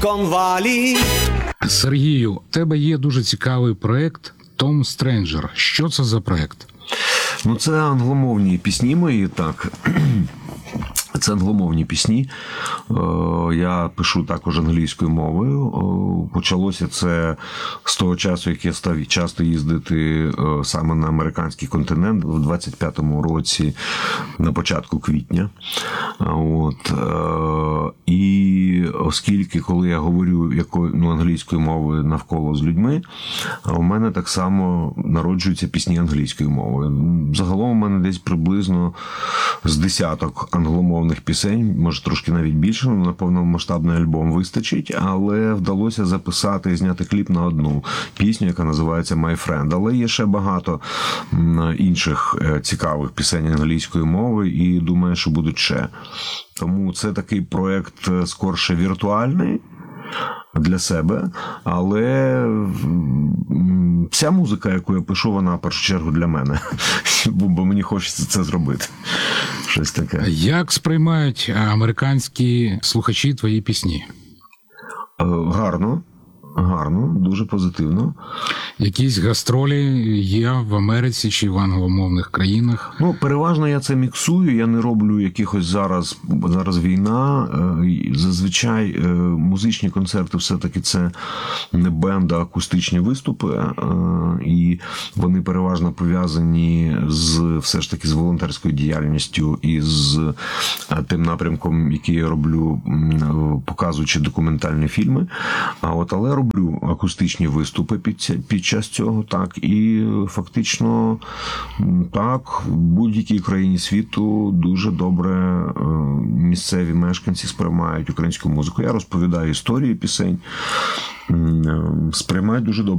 Конвалі. Сергію, у тебе є дуже цікавий проект «Том Стренджер». Що це за проект? Ну, це англомовні пісні мої, так. Це англомовні пісні. Я пишу також англійською мовою. Почалося це з того часу, як я став часто їздити саме на американський континент в 25-му році, на початку квітня. І оскільки, коли я говорю англійською мовою навколо з людьми, у мене так само народжуються пісні англійською мовою. Загалом у мене десь приблизно з десяток англомовних пісень, може трошки навіть більше, на повномасштабний альбом вистачить, але вдалося записати і зняти кліп на одну пісню, яка називається «My Friend». Але є ще багато інших цікавих пісень англійської мови і думаю, що будуть ще. Тому це такий проєкт скорше віртуальний для себе, але вся музика, яку я пишу, вона в першу чергу для мене, бо мені хочеться це зробити. Щось таке. Як сприймають американські слухачі твої пісні? Гарно, дуже позитивно. Якісь гастролі є в Америці чи в англомовних країнах? Ну, переважно я це міксую, я не роблю якихось зараз війна. Зазвичай музичні концерти все-таки це не бенд, а акустичні виступи. І вони переважно пов'язані все ж таки з волонтерською діяльністю і з тим напрямком, який я роблю, показуючи документальні фільми. Але роблю акустичні виступи під час цього, так, і фактично так, в будь-якій країні світу дуже добре місцеві мешканці сприймають українську музику. Я розповідаю історії пісень, сприймають дуже добре.